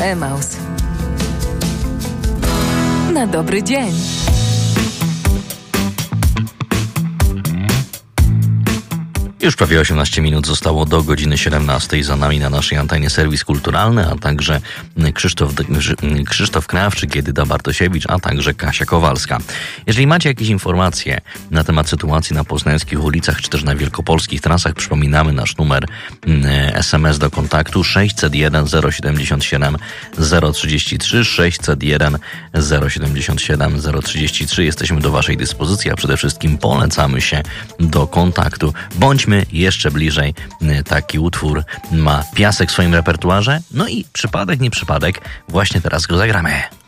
Emaus. Na dobry dzień. Już prawie 18 minut zostało do godziny 17. Za nami na naszej antenie serwis kulturalny, a także Krzysztof Krawczyk, Edyta Bartosiewicz, a także Kasia Kowalska. Jeżeli macie jakieś informacje na temat sytuacji na poznańskich ulicach, czy też na wielkopolskich trasach, przypominamy nasz numer SMS do kontaktu 601 077 033 601 077 033. Jesteśmy do waszej dyspozycji, a przede wszystkim polecamy się do kontaktu. Bądźmy jeszcze bliżej. Taki utwór ma Piasek w swoim repertuarze. No i przypadek, nie przypadek, właśnie teraz go zagramy.